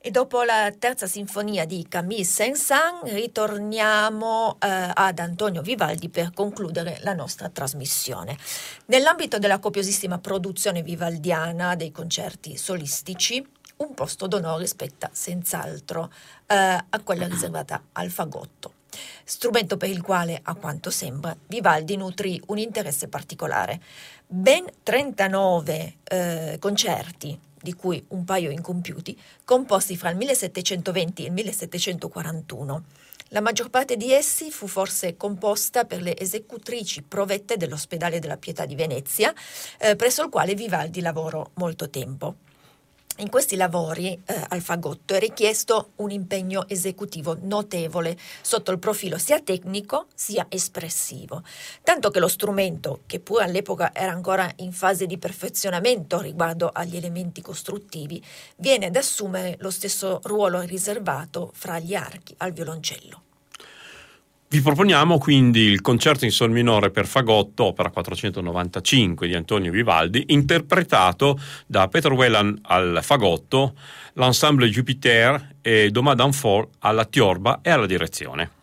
E dopo la terza sinfonia di Camille Saint-Saëns ritorniamo ad Antonio Vivaldi per concludere la nostra trasmissione. Nell'ambito della copiosissima produzione vivaldiana dei concerti solistici, un posto d'onore spetta senz'altro a quella riservata al fagotto, strumento per il quale, a quanto sembra, Vivaldi nutrì un interesse particolare. Ben 39 concerti, di cui un paio incompiuti, composti fra il 1720 e il 1741. La maggior parte di essi fu forse composta per le esecutrici provette dell'Ospedale della Pietà di Venezia, presso il quale Vivaldi lavorò molto tempo. In questi lavori al fagotto è richiesto un impegno esecutivo notevole sotto il profilo sia tecnico sia espressivo, tanto che lo strumento, che pure all'epoca era ancora in fase di perfezionamento riguardo agli elementi costruttivi, viene ad assumere lo stesso ruolo riservato fra gli archi al violoncello. Vi proponiamo quindi il concerto in sol minore per fagotto, opera 495 di Antonio Vivaldi, interpretato da Peter Whelan al fagotto, l'ensemble Jupiter e Thomas Danforth alla tiorba e alla direzione.